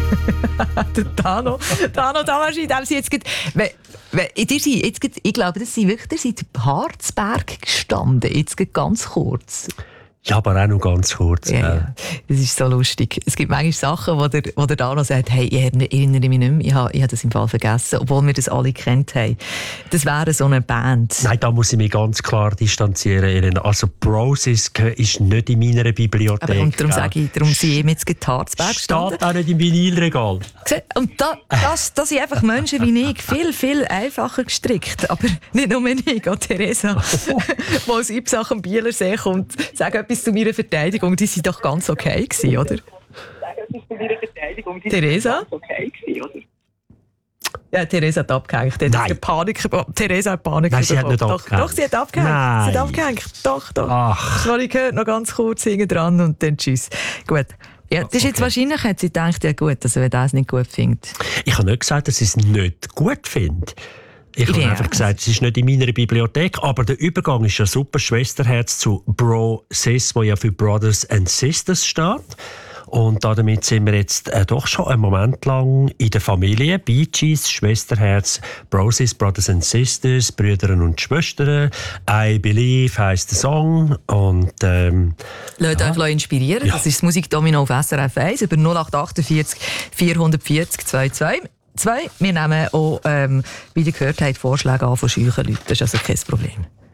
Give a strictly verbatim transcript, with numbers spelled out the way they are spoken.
Der Dano, Dano Damaschin, dem sie jetzt gerade, we, we, ihr seid jetzt gerade, ich glaube, das sind wirklich, ihr seid im Harzberg gestanden, jetzt gerade ganz kurz. Ja, aber auch noch ganz kurz. Ja, ja. Das ist so lustig. Es gibt manchmal Sachen, wo der, wo der Dano sagt, hey, ich erinnere mich nicht mehr, ich habe, ich habe das im Fall vergessen, obwohl wir das alle gekannt haben. Das wäre so eine Band. Nein, da muss ich mich ganz klar distanzieren, Elena. Also Broses ist nicht in meiner Bibliothek. Aber und darum sage ich, darum sind wir jetzt in Harzberg gestanden. Steht auch nicht im Vinylregal. Und da, das, das sind einfach Menschen wie ich, viel, viel einfacher gestrickt. Aber nicht nur ich, auch Theresa, die aus Ipsach am Bielersee kommt, sagt etwas zu meiner Verteidigung, die sind doch ganz okay gewesen, oder? Theresa? Ja, Theresa hat abgehängt. Nein. Panik, Theresa hat Panik Nein, sie hat nicht doch, abgehängt. doch, sie hat abgehängt. Nein. Sie hat abgehängt. Doch, doch. Ach. Das habe ich gehört, noch ganz kurz hinten dran und dann tschüss. Gut. Ja, das ist jetzt okay. Wahrscheinlich, hat sie gedacht, ja gut, also wenn das nicht gut findet. Ich habe nicht gesagt, dass sie es nicht gut findet. Ich habe ja. einfach gesagt, es ist nicht in meiner Bibliothek, aber der Übergang ist ja super. Schwesterherz zu Bro Sis, wo ja für Brothers and Sisters steht. Und damit sind wir jetzt äh, doch schon einen Moment lang in der Familie. Bee Gees, Schwesterherz, Bro Sis, Brothers and Sisters, Brüder und Schwestern. I Believe heisst der Song. Und, ähm, Lasst ja. euch inspirieren. Ja. Das ist das Musikdomino auf S R F eins über null acht achtundvierzig vierhundertvierzig zweiundzwanzig. Zwei. Wir nehmen auch, ähm, wie ihr gehört habt, Vorschläge an von scheuchen Leuten. Das ist also kein Problem.